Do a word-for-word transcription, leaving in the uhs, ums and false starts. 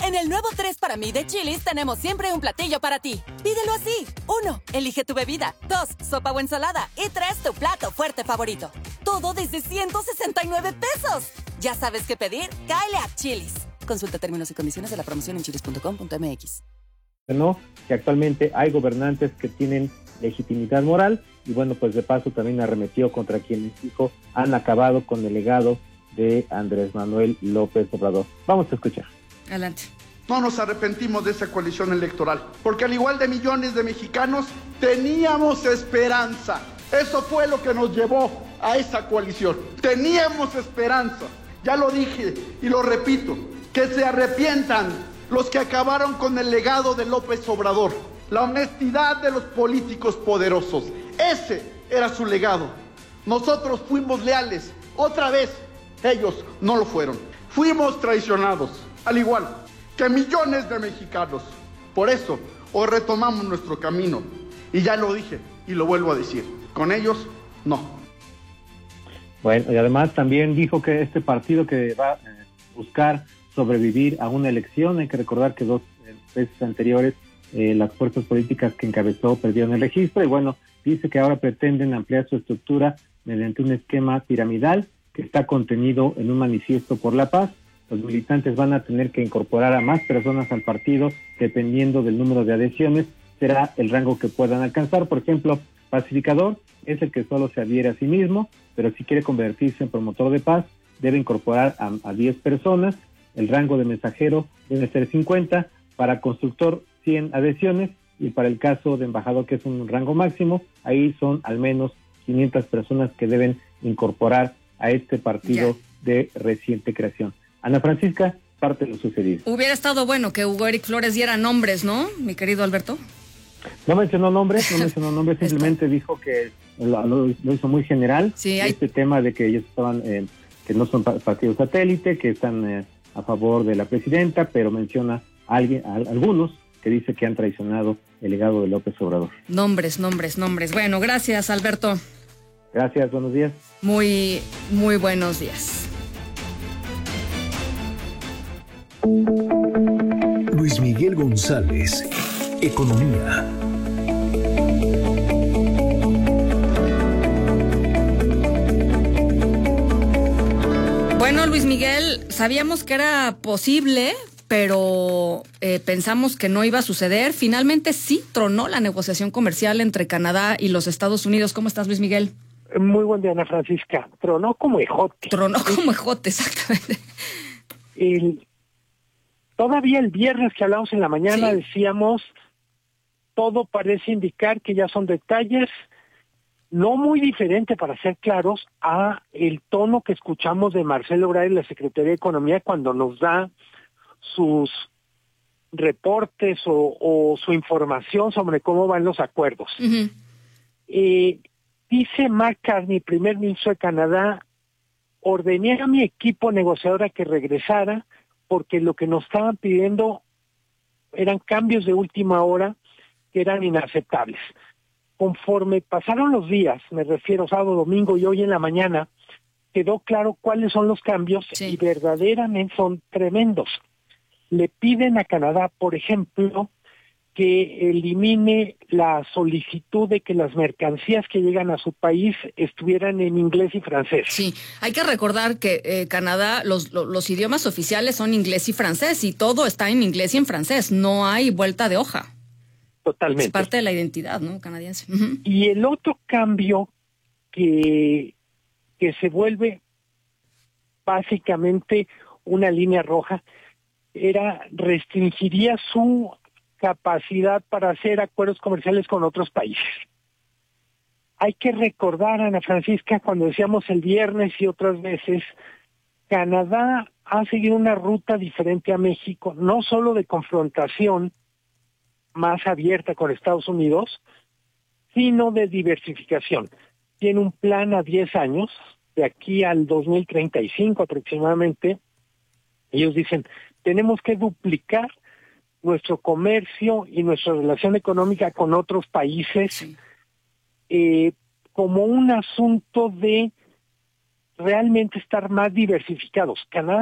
En el nuevo tres para mí de Chili's tenemos siempre un platillo para ti. Pídelo así. Uno, elige tu bebida. Dos, sopa o ensalada. Y tres, tu plato fuerte favorito. Todo desde ciento sesenta y nueve pesos. ¿Ya sabes qué pedir? Cáele a Chili's. Consulta términos y condiciones de la promoción en chilis punto com punto m x. No, que actualmente hay gobernantes que tienen legitimidad moral y bueno, pues de paso también arremetió contra quienes dijo han acabado con el legado de Andrés Manuel López Obrador. Vamos a escuchar. Adelante. No nos arrepentimos de esa coalición electoral, porque al igual de millones de mexicanos, teníamos esperanza. Eso fue lo que nos llevó a esa coalición. Teníamos esperanza. Ya lo dije y lo repito, que se arrepientan los que acabaron con el legado de López Obrador. La honestidad de los políticos poderosos. Ese era su legado. Nosotros fuimos leales. Otra vez, ellos no lo fueron. Fuimos traicionados, al igual que millones de mexicanos. Por eso, hoy retomamos nuestro camino. Y ya lo dije y lo vuelvo a decir. Con ellos, no. Bueno, y además también dijo que este partido que va a buscar sobrevivir a una elección, hay que recordar que dos veces anteriores eh, las fuerzas políticas que encabezó perdieron el registro y bueno, dice que ahora pretenden ampliar su estructura mediante un esquema piramidal que está contenido en un manifiesto por la paz. Los militantes van a tener que incorporar a más personas al partido dependiendo del número de adhesiones, será el rango que puedan alcanzar. Por ejemplo, pacificador es el que solo se adhiere a sí mismo, pero si quiere convertirse en promotor de paz, debe incorporar a, a diez personas. El rango de mensajero debe ser cincuenta, para constructor cien adhesiones, y para el caso de embajador, que es un rango máximo, ahí son al menos quinientas personas que deben incorporar a este partido ya. de reciente creación. Ana Francisca, parte de lo sucedido. Hubiera estado bueno que Hugo Eric Flores diera nombres, ¿no, mi querido Alberto? No mencionó nombres, no mencionó nombres, simplemente dijo que lo, lo, lo hizo muy general. Sí, hay... Este tema de que ellos estaban, eh, que no son partidos satélite, que están eh, a favor de la presidenta, pero menciona a, alguien, a algunos que dice que han traicionado el legado de López Obrador. Nombres, nombres, nombres. Bueno, gracias, Alberto. Gracias, buenos días. Muy, muy buenos días. Luis Miguel González, Economía. Bueno, Luis Miguel, sabíamos que era posible, pero eh, pensamos que no iba a suceder. Finalmente sí tronó la negociación comercial entre Canadá y los Estados Unidos. ¿Cómo estás, Luis Miguel? Muy buen día, Ana Francisca. Tronó como ejote. Tronó como ejote, exactamente. El, todavía el viernes que hablamos en la mañana sí. decíamos, todo parece indicar que ya son detalles no muy diferente, para ser claros, a el tono que escuchamos de Marcelo Ebrard en la Secretaría de Economía cuando nos da sus reportes o, o su información sobre cómo van los acuerdos. Uh-huh. Eh, dice Mark Carney, primer ministro de Canadá, ordené a mi equipo negociador a que regresara porque lo que nos estaban pidiendo eran cambios de última hora que eran inaceptables. Conforme pasaron los días, me refiero sábado, domingo y hoy en la mañana, quedó claro cuáles son los cambios sí. y verdaderamente son tremendos. Le piden a Canadá, por ejemplo, que elimine la solicitud de que las mercancías que llegan a su país estuvieran en inglés y francés. Sí, hay que recordar que eh, Canadá, los, los, los idiomas oficiales son inglés y francés, y todo está en inglés y en francés, no hay vuelta de hoja. Totalmente. Es parte de la identidad, ¿no?, canadiense. Uh-huh. Y el otro cambio que, que se vuelve básicamente una línea roja era restringiría su capacidad para hacer acuerdos comerciales con otros países. Hay que recordar, Ana Francisca, cuando decíamos el viernes y otras veces, Canadá ha seguido una ruta diferente a México, no solo de confrontación más abierta con Estados Unidos, sino de diversificación. Tiene un plan a diez años, de aquí al dos mil treinta y cinco aproximadamente. Ellos dicen, tenemos que duplicar nuestro comercio y nuestra relación económica con otros países, sí. eh, como un asunto de realmente estar más diversificados. Canadá